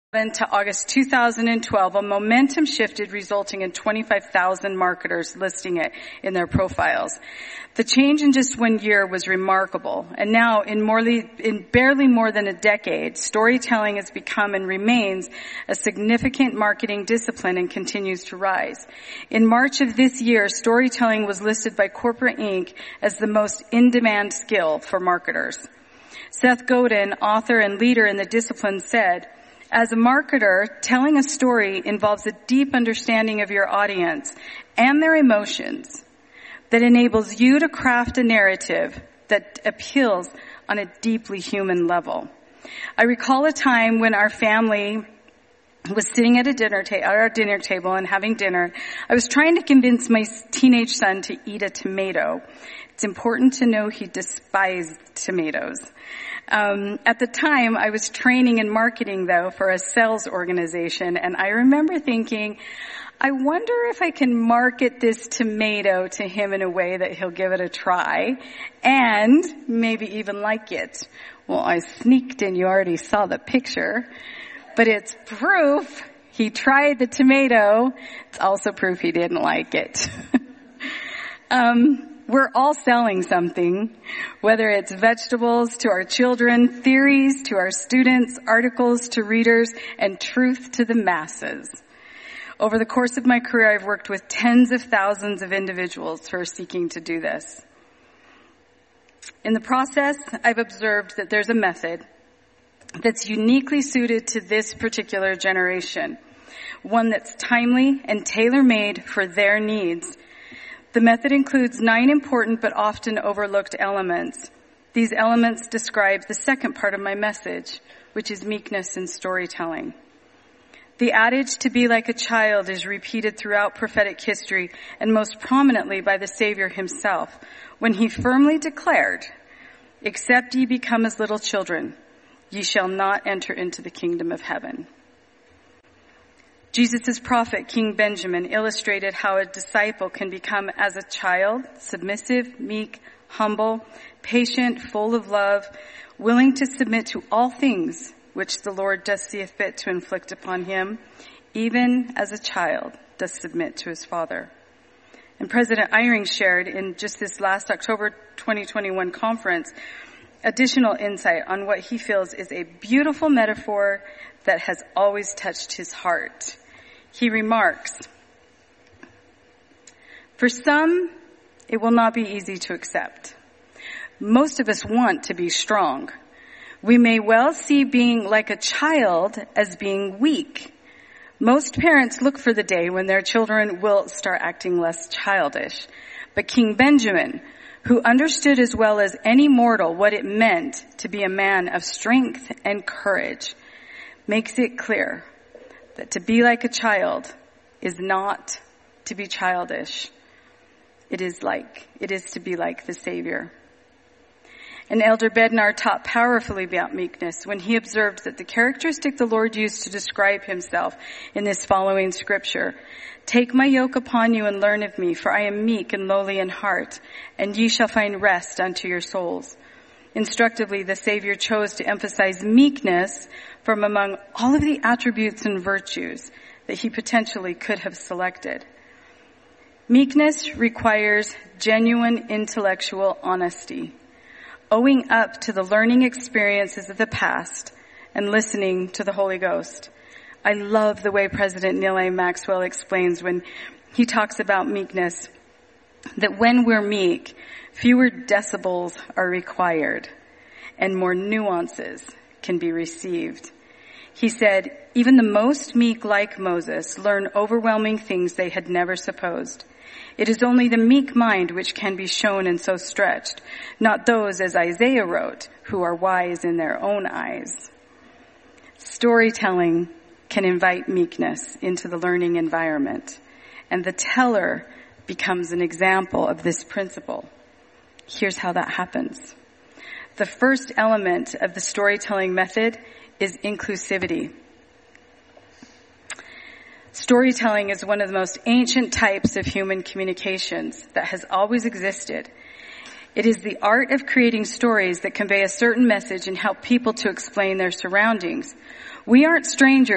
to August 2012, a momentum shifted, resulting in 25,000 marketers listing it in their profiles. The change in just 1 year was remarkable, and now in barely more than a decade, storytelling has become and remains a significant marketing discipline and continues to rise. In March of this year, storytelling was listed by Corporate Inc. as the most in-demand skill for marketers. Seth Godin, author and leader in the discipline, said, "As a marketer, telling a story involves a deep understanding of your audience and their emotions that enables you to craft a narrative that appeals on a deeply human level." I recall a time when our family was sitting at our dinner table and having dinner. I was trying to convince my teenage son to eat a tomato. It's important to know he despised tomatoes. At the time, I was training in marketing, though, for a sales organization, and I remember thinking, I wonder if I can market this tomato to him in a way that he'll give it a try and maybe even like it. Well, I sneaked in. You already saw the picture, but it's proof he tried the tomato. It's also proof he didn't like it. We're all selling something, whether it's vegetables to our children, theories to our students, articles to readers, and truth to the masses. Over the course of my career, I've worked with tens of thousands of individuals who are seeking to do this. In the process, I've observed that there's a method that's uniquely suited to this particular generation, one that's timely and tailor-made for their needs. The method includes 9 important but often overlooked elements. These elements describe the second part of my message, which is meekness in storytelling. The adage to be like a child is repeated throughout prophetic history and most prominently by the Savior himself when he firmly declared, "Except ye become as little children, ye shall not enter into the kingdom of heaven." Jesus' prophet, King Benjamin, illustrated how a disciple can become as a child, submissive, meek, humble, patient, full of love, willing to submit to all things which the Lord does see fit to inflict upon him, even as a child does submit to his father. And President Eyring shared in just this last October 2021 conference additional insight on what he feels is a beautiful metaphor that has always touched his heart. He remarks, "For some, it will not be easy to accept. Most of us want to be strong. We may well see being like a child as being weak. Most parents look for the day when their children will start acting less childish. But King Benjamin, who understood as well as any mortal what it meant to be a man of strength and courage, makes it clear that to be like a child is not to be childish. It is to be like the Savior." And Elder Bednar taught powerfully about meekness when he observed that the characteristic the Lord used to describe himself in this following scripture, "Take my yoke upon you and learn of me, for I am meek and lowly in heart, and ye shall find rest unto your souls." Instructively, the Savior chose to emphasize meekness from among all of the attributes and virtues that he potentially could have selected. Meekness requires genuine intellectual honesty, owing up to the learning experiences of the past and listening to the Holy Ghost. I love the way President Neal A. Maxwell explains when he talks about meekness, that when we're meek, fewer decibels are required and more nuances can be received. He said, "Even the most meek, like Moses, learn overwhelming things they had never supposed. It is only the meek mind which can be shown and so stretched, not those, as Isaiah wrote, who are wise in their own eyes." Storytelling can invite meekness into the learning environment, and the teller becomes an example of this principle. Here's how that happens. The first element of the storytelling method is inclusivity. Storytelling is one of the most ancient types of human communications that has always existed. It is the art of creating stories that convey a certain message and help people to explain their surroundings. We aren't strangers